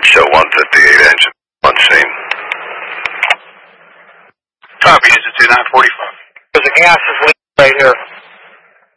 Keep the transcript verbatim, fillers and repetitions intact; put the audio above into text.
Show one fifty-eight engine on scene. Copy, is it two nine forty-five? There's a gas is leaking right here.